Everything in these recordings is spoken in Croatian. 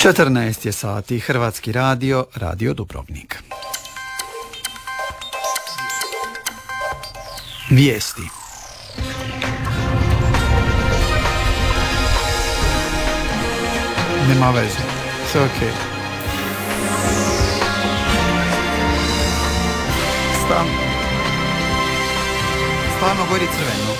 14 je sati, Hrvatski radio, Radio Dubrovnik. Vijesti. Nema veze, sve okej. Stvarno gori crveno.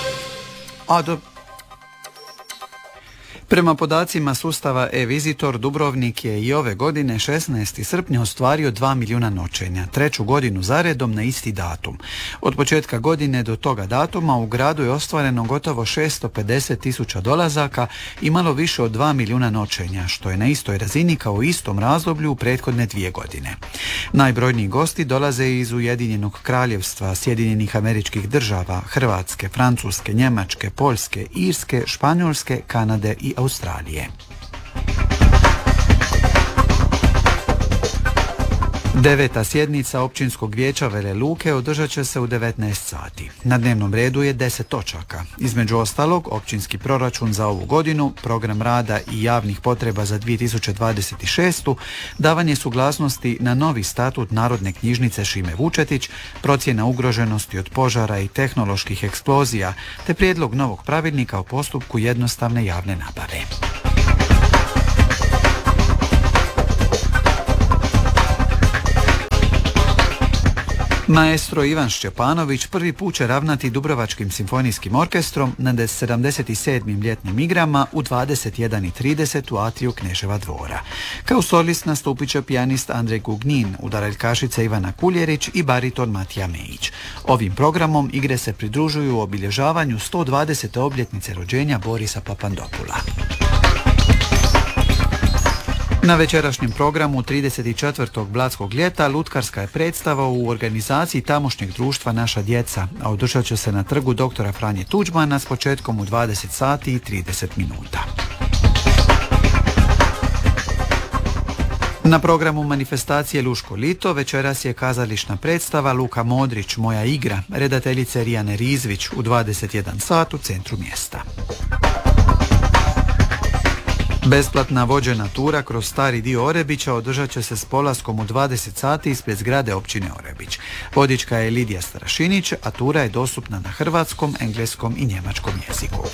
Prema podacima sustava e-Visitor, Dubrovnik je i ove godine 16. srpnja ostvario 2 milijuna noćenja, treću godinu zaredom na isti datum. Od početka godine do toga datuma u gradu je ostvareno gotovo 650.000 dolazaka i malo više od 2 milijuna noćenja, što je na istoj razini kao u istom razdoblju u prethodne 2 godine. Najbrojniji gosti dolaze iz Ujedinjenog kraljevstva, Sjedinjenih Američkih Država, Hrvatske, Francuske, Njemačke, Poljske, Irske, Španjolske, Kanade i Australije. Deveta sjednica Općinskog vijeća Vele Luke održat će se u 19 sati. Na dnevnom redu je 10 točaka. Između ostalog, općinski proračun za ovu godinu, program rada i javnih potreba za 2026. davanje suglasnosti na novi statut Narodne knjižnice Šime Vučetić, procjena ugroženosti od požara i tehnoloških eksplozija, te prijedlog novog pravilnika o postupku jednostavne javne nabave. Maestro Ivan Šćepanović prvi put će ravnati Dubrovačkim simfonijskim orkestrom na 77. ljetnim igrama u 21:30 u atriju Kneževa dvora. Kao solist nastupit će pijanist Andrej Gugnin, udaraljkašica Ivana Kuljerić i bariton Matija Mejić. Ovim programom igre se pridružuju u obilježavanju 120. obljetnice rođenja Borisa Papandopula. Na večerašnjem programu 34. Blatskog ljeta lutkarska je predstava u organizaciji tamošnjeg društva Naša djeca, a održat će se na trgu doktora Franje Tuđmana s početkom u 20 sati i 30 minuta. Na programu manifestacije Luško lito večeras je kazališna predstava Luka Modrić, Moja igra, redateljice Rijane Rizvić u 21 sat u centru mjesta. Besplatna vođena tura kroz stari dio Orebića održat će se s polaskom u 20 sati ispred zgrade općine Orebić. Vodička je Lidija Starašinić, a tura je dostupna na hrvatskom, engleskom i njemačkom jeziku.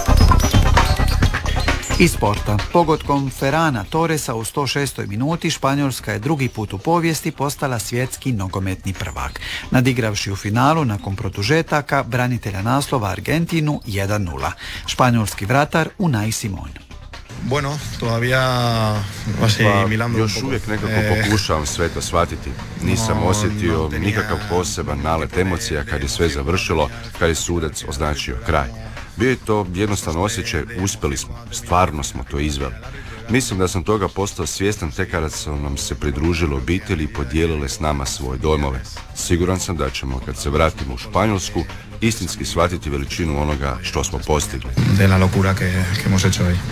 Iz sporta. Pogodkom Ferrana Torresa u 106. minuti Španjolska je drugi put u povijesti postala svjetski nogometni prvak, nadigravši u finalu nakon produžetaka branitelja naslova Argentinu 1:0. Španjolski vratar Unai Simon. Bueno, todavía asimilando još uvijek nekako pokušavam sve to shvatiti. Nisam osjetio nikakav poseban nalet emocija kad je sve završilo, kad je sudac označio kraj. Bio je to jednostavno osjećaj, uspjeli smo, stvarno smo to izveli. Mislim da sam toga postao svjestan tek kada su nam se pridružile obitelji i podijelile s nama svoje dojmove. Siguran sam da ćemo, kad se vratimo u Španjolsku, istinski shvatiti veličinu onoga što smo postigli. De la locura que hemos hecho hoy.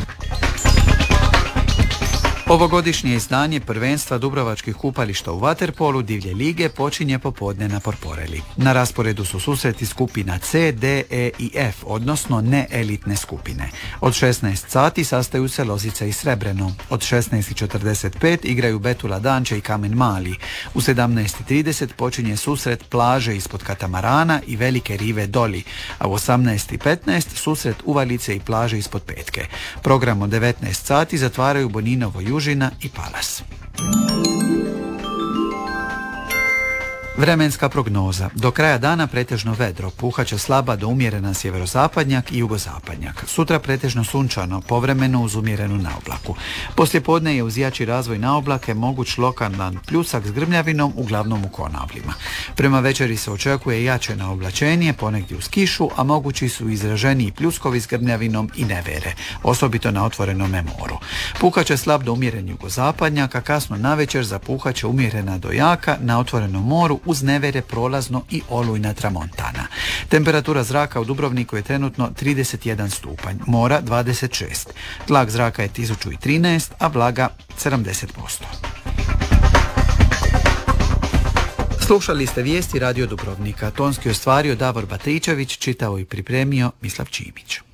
Ovogodišnje izdanje prvenstva Dubrovačkih kupališta u vaterpolu Divlje lige počinje popodne na Porporeli. Na rasporedu su susreti skupina C, D, E i F, odnosno neelitne skupine. Od 16 sati sastaju se Lozica i Srebreno. Od 16:45 igraju Betula Danče i Kamen Mali. U 17:30 počinje susret Plaže ispod Katamarana i Velike rive Doli, a u 18:15 susret Uvalice i Plaže ispod Petke. Program od 19 sati zatvaraju Boninovo Južina i Palas. Vremenska prognoza. Do kraja dana pretežno vedro, puhaće slaba do umjerena sjeverozapadnjak i jugozapadnjak. Sutra pretežno sunčano, povremeno uz umjerenu naoblaku. Poslijepodne je uz jači razvoj naoblake moguć lokalan pljusak s grmljavinom, uglavnom u Konavlima. Prema večeri se očekuje jače naoblačenje, ponegdje uz kišu, a mogući su izraženiji pljuskovi s grmljavinom i nevere, osobito na otvorenome moru. Puhaće slab do umjeren jugozapadnjak, a kasno navečer zapuhaće umjerena do jaka na otvorenom moru uz nevere prolazno i olujna tramontana. Temperatura zraka u Dubrovniku je trenutno 31 stupanj, mora 26. Tlak zraka je 1013, a vlaga 70%. Slušali ste vijesti Radio Dubrovnika. Tonski ostvario Davor Batričević, čitao i pripremio Mislav Čimić.